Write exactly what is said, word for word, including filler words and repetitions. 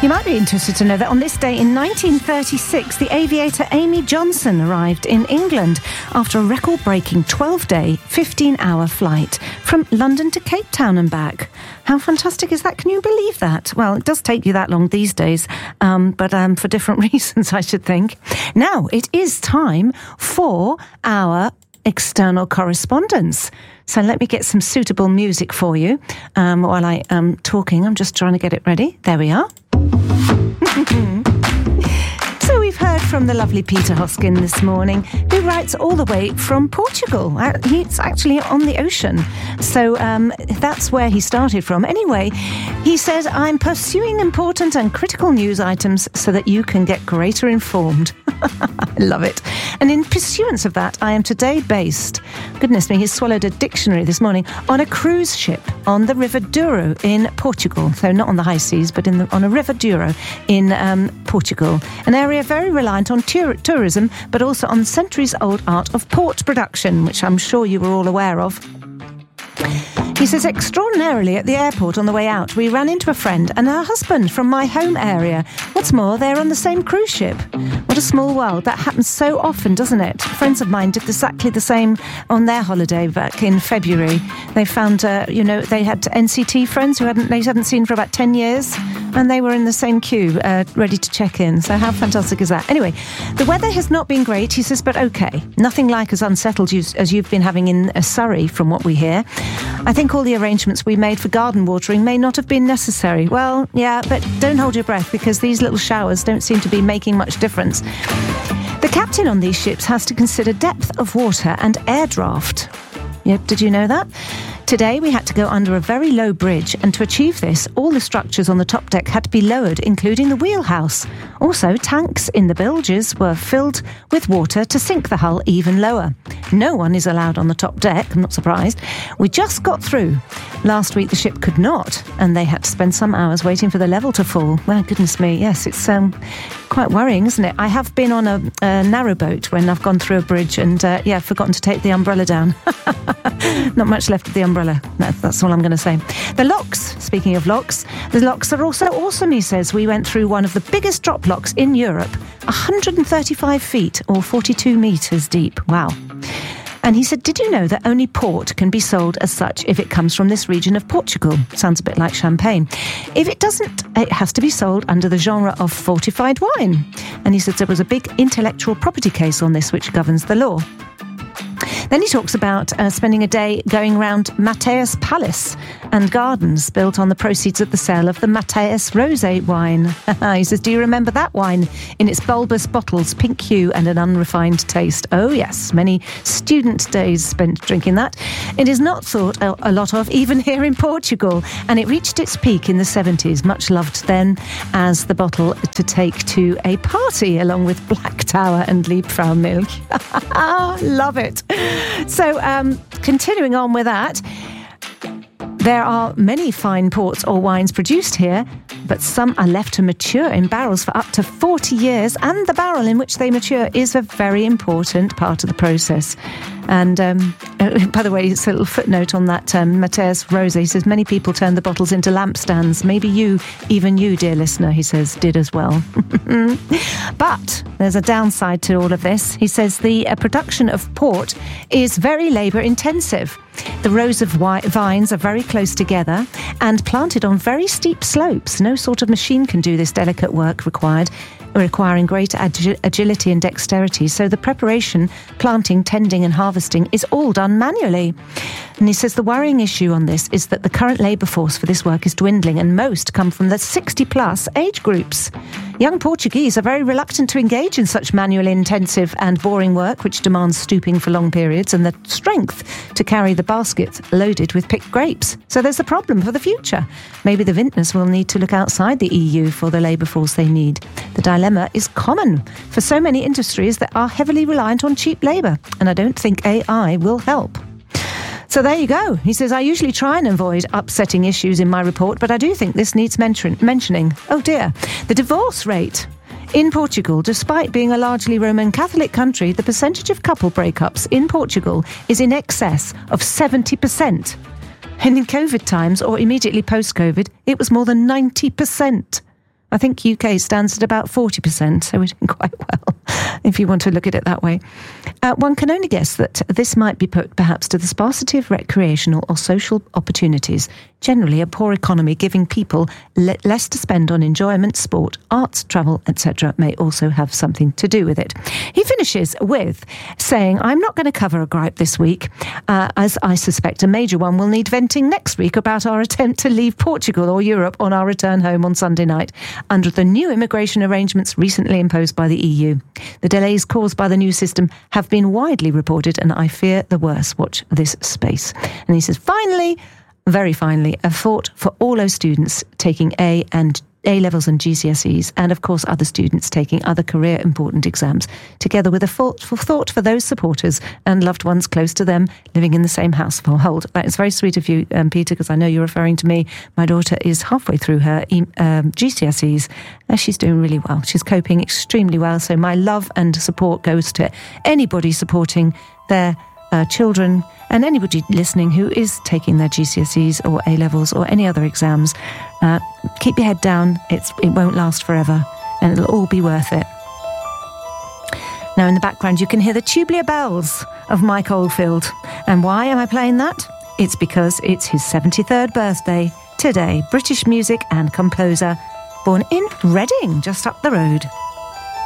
You might be interested to know that on this day in nineteen thirty-six, the aviator Amy Johnson arrived in England after a record-breaking twelve-day, fifteen-hour flight from London to Cape Town and back. How fantastic is that? Can you believe that? Well, it does take you that long these days, um, but um, for different reasons, I should think. Now, it is time for our external correspondence. So let me get some suitable music for you um, while I am talking. I'm just trying to get it ready. There we are. So we've heard from the lovely Peter Hoskin this morning, who writes all the way from Portugal. Uh, he's actually on the ocean. So um, that's where he started from. Anyway, he says, I'm pursuing important and critical news items so that you can get greater informed. I love it. And in pursuance of that, I am today based, goodness me, he's swallowed a dictionary this morning, on a cruise ship on the River Douro in Portugal. So not on the high seas, but in the, on a River Douro in um, Portugal. An area very reliant on tur- tourism, but also on centuries-old art of port production, which I'm sure you were all aware of. He says, extraordinarily, at the airport on the way out, we ran into a friend and her husband from my home area. What's more, they're on the same cruise ship. What a small world. That happens so often, doesn't it? Friends of mine did exactly the same on their holiday back in February. They found, uh, you know, they had N C T friends who hadn't, they hadn't seen for about ten years, and they were in the same queue, uh, ready to check in. So how fantastic is that? Anyway, the weather has not been great, he says, but okay. Nothing like as unsettled as you've been having in uh, Surrey, from what we hear. I think all the arrangements we made for garden watering may not have been necessary. Well, yeah, but don't hold your breath, because these little showers don't seem to be making much difference. The captain on these ships has to consider depth of water and air draft. Yeah, did you know that? Today we had to go under a very low bridge, and to achieve this, all the structures on the top deck had to be lowered, including the wheelhouse. Also, tanks in the bilges were filled with water to sink the hull even lower. No one is allowed on the top deck, I'm not surprised. We just got through. Last week the ship could not, and they had to spend some hours waiting for the level to fall. Well, goodness me, yes, it's um, quite worrying, isn't it? I have been on a, a narrow boat when I've gone through a bridge and, uh, yeah, forgotten to take the umbrella down. Not much left of the umbrella. That, that's all I'm going to say. The locks, speaking of locks, the locks are also awesome, he says. We went through one of the biggest drop locks in Europe, one hundred thirty-five feet or forty-two metres deep. Wow. And he said, did you know that only port can be sold as such if it comes from this region of Portugal? Sounds a bit like champagne. If it doesn't, it has to be sold under the genre of fortified wine. And he said there was a big intellectual property case on this which governs the law. Then he talks about uh, spending a day going around Mateus Palace and gardens built on the proceeds of the sale of the Mateus Rosé wine. He says, do you remember that wine in its bulbous bottles, pink hue and an unrefined taste? Oh yes, many student days spent drinking that. It is not thought a, a lot of even here in Portugal, and it reached its peak in the seventies, much loved then as the bottle to take to a party along with Black Tower and Liebfraumilch. Love it. So, um, continuing on with that, there are many fine ports or wines produced here, but some are left to mature in barrels for up to forty years, and the barrel in which they mature is a very important part of the process. And um, uh, by the way, it's a little footnote on that um, Mateus Rosé. He says, many people turn the bottles into lampstands. Maybe you, even you, dear listener, he says, did as well. But there's a downside to all of this. He says the uh, production of port is very labour intensive. The rows of wi- vines are very close together and planted on very steep slopes. No sort of machine can do this delicate work required, requiring great ag- agility and dexterity. So the preparation, planting, tending and harvesting is all done manually. And he says the worrying issue on this is that the current labour force for this work is dwindling, and most come from the sixty plus age groups. Young Portuguese are very reluctant to engage in such manually intensive and boring work, which demands stooping for long periods and the strength to carry the basket loaded with picked grapes. So there's a problem for the future. Maybe the vintners will need to look outside the E U for the labour force they need. The dilemma is common for so many industries that are heavily reliant on cheap labour, and I don't think A I will help. So there you go. He says, I usually try and avoid upsetting issues in my report, but I do think this needs mention- mentioning. Oh dear. The divorce rate. In Portugal, despite being a largely Roman Catholic country, the percentage of couple breakups in Portugal is in excess of seventy percent. And in COVID times, or immediately post-COVID, it was more than ninety percent. I think U K stands at about forty percent, so we're doing quite well, if you want to look at it that way. Uh, one can only guess that this might be put perhaps to the sparsity of recreational or social opportunities, generally a poor economy giving people le- less to spend on enjoyment, sport, arts, travel, et cetera may also have something to do with it. He finishes with saying, I'm not going to cover a gripe this week, uh, as I suspect a major one will need venting next week about our attempt to leave Portugal or Europe on our return home on Sunday night under the new immigration arrangements recently imposed by the E U. The delays caused by the new system have been widely reported, and I fear the worst. Watch this space. And he says, finally, very finally, a thought for all those students taking A and A-levels and G C S Es, and of course other students taking other career important exams, together with a thoughtful thought for those supporters and loved ones close to them living in the same household. That is very sweet of you, um, Peter, because I know you're referring to me. My daughter is halfway through her um, G C S Es. Uh, she's doing really well. She's coping extremely well. So my love and support goes to anybody supporting their Uh, children and anybody listening who is taking their G C S Es or A-levels or any other exams. Uh, keep your head down. It's, it won't last forever, and it'll all be worth it. Now in the background you can hear the tubular bells of Mike Oldfield. And why am I playing that? It's because it's his seventy-third birthday today. British music and composer, born in Reading, just up the road.